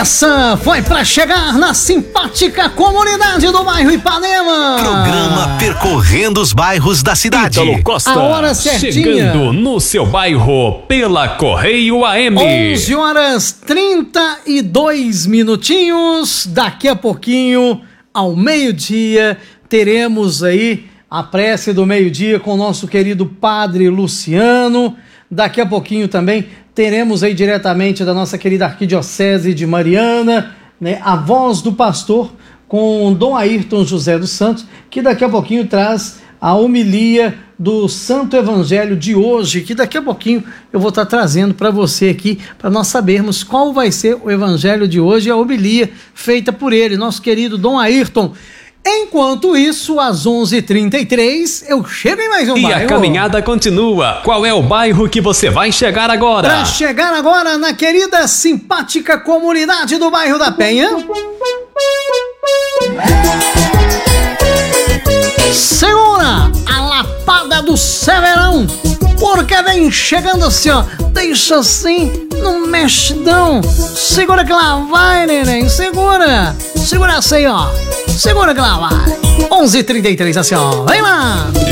Essa foi pra chegar na simpática comunidade do bairro Ipanema. Programa percorrendo os bairros da cidade. Ítalo Costa, a hora certinha. chegando no seu bairro pela Correio AM. 11h32 minutinhos. Daqui a pouquinho, ao meio-dia, teremos aí a prece do meio-dia com o nosso querido Padre Luciano. Daqui a pouquinho também teremos aí diretamente da nossa querida Arquidiocese de Mariana, né, a voz do pastor com Dom Ayrton José dos Santos, que daqui a pouquinho traz a homilia do Santo Evangelho de hoje, que daqui a pouquinho eu vou estar trazendo para você aqui, para nós sabermos qual vai ser o Evangelho de hoje e a homilia feita por ele, nosso querido Dom Ayrton. Enquanto isso, às 11h33, eu chego em mais um bairro. E a caminhada continua. Qual é o bairro que você vai chegar agora? Para chegar agora na querida, simpática comunidade do bairro da Penha. Segura a lapada do Severão, porque vem chegando assim, ó. Deixa assim, não mexe não. Segura que lá vai, neném. Segura. Segura assim, ó. Segura que lá vai. 11h33, assim, ó. Vem lá.